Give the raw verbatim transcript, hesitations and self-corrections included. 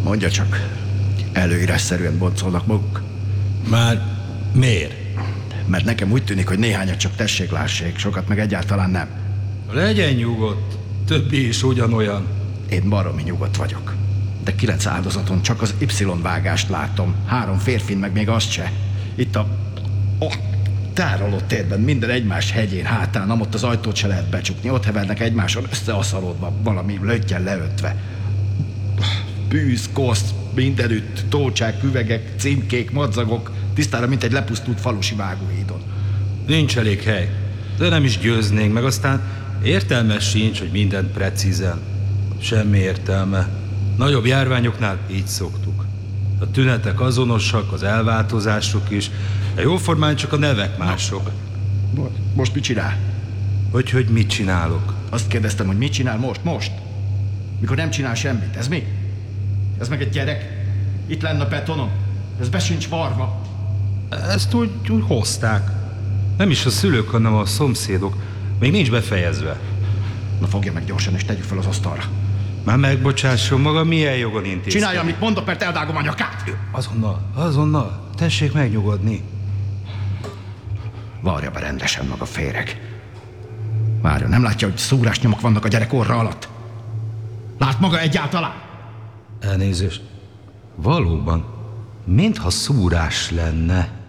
Mondja csak, előírásszerűen boncolnak maguk? Már miért? Mert nekem úgy tűnik, hogy néhányat csak tessék-lássék, sokat meg egyáltalán nem. Legyen nyugodt, többi is ugyanolyan. Én baromi nyugodt vagyok. De kilenc áldozaton csak az Y-vágást látom. Három férfin meg még azt se. Itt a... a tároló térben minden egymás hegyén, hátán, amott az ajtót se lehet becsukni. Ott hevernek egymáson összeaszalódva, valami löggyel leötve. Bűz, kosz, mindenütt, tócsák, üvegek, címkék, madzagok, tisztára, mint egy lepusztult falusi vágóhídon. Nincs elég hely, de nem is győznénk, meg aztán értelme sincs, hogy mindent precízen. Semmi értelme. Nagyobb járványoknál így szoktuk. A tünetek azonosak, az elváltozások is, a jóformán csak a nevek mások. Most mit csinál? Hogy, hogy mit csinálok? Azt kérdeztem, hogy mit csinál most, most? Mikor nem csinál semmit. Ez mi? Ez meg egy gyerek? Itt lenne a betonon? Ez be sincs varva. Ezt úgy, úgy hozták. Nem is a szülők, hanem a szomszédok. Még nincs befejezve. Na fogja meg gyorsan és tegyük fel az asztalra. Már megbocsásson maga, milyen jogon intézkedik? Csinálja, amit mondok, mert elvágom a nyakát. Azonnal, azonnal. Tessék megnyugodni. Varja be rendesen maga féreg. Várja, nem látja, hogy szúrásnyomok vannak a gyerek orra alatt? Lát maga egyáltalán? Elnézést. Valóban, mintha szúrás lenne.